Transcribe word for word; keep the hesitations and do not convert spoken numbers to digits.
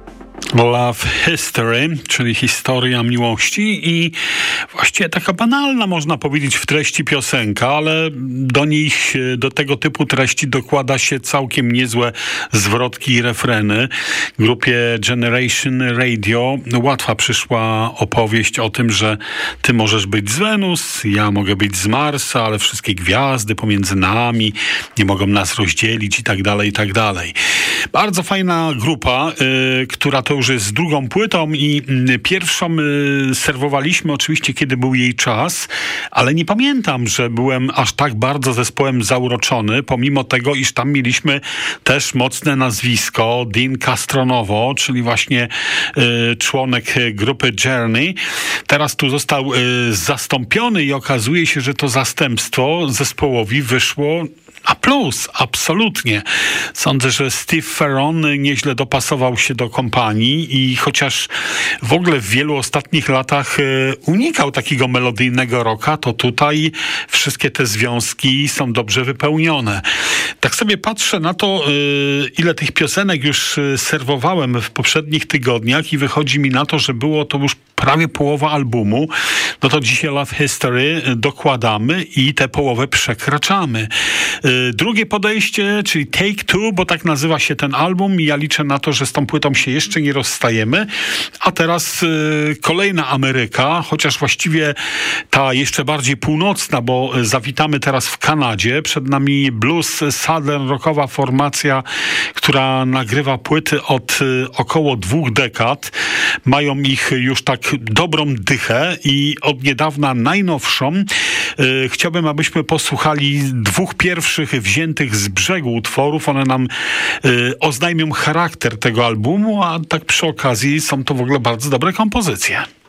Love History, czyli historia miłości i właściwie taka banalna, można powiedzieć, w treści piosenka, ale do nich, do tego typu treści dokłada się całkiem niezłe zwrotki i refreny. Grupie Generation Radio łatwa przyszła opowieść o tym, że ty możesz być z Wenus, ja mogę być z Marsa, ale wszystkie gwiazdy pomiędzy nami nie mogą nas rozdzielić i tak dalej, i tak dalej. Bardzo fajna grupa, y, która to już jest drugą płytą i y, pierwszą y, serwowaliśmy oczywiście, kiedy był jej czas, ale nie pamiętam, że byłem aż tak bardzo zespołem zauroczony, pomimo tego, iż tam mieliśmy też mocne nazwisko, Dean Castronovo, czyli właśnie y, członek grupy Journey. Teraz tu został y, zastąpiony i okazuje się, że to zastępstwo zespołowi wyszło a plus, absolutnie. Sądzę, że Steve Ferron nieźle dopasował się do kompanii i chociaż w ogóle w wielu ostatnich latach unikał takiego melodyjnego rocka, to tutaj wszystkie te związki są dobrze wypełnione. Tak sobie patrzę na to, ile tych piosenek już serwowałem w poprzednich tygodniach i wychodzi mi na to, że było to już prawie połowa albumu, no to dzisiaj Love History dokładamy i tę połowę przekraczamy. Drugie podejście, czyli Take Two, bo tak nazywa się ten album i ja liczę na to, że z tą płytą się jeszcze nie rozstajemy. A teraz y, kolejna Ameryka, chociaż właściwie ta jeszcze bardziej północna, bo zawitamy teraz w Kanadzie. Przed nami blues, southern rockowa formacja, która nagrywa płyty od y, około dwóch dekad. Mają ich już tak dobrą dychę i od niedawna najnowszą. Y, chciałbym, abyśmy posłuchali dwóch pierwszych wziętych z brzegu utworów. One nam y, oznajmią charakter tego albumu, a tak przy okazji są to w ogóle bardzo dobre kompozycje.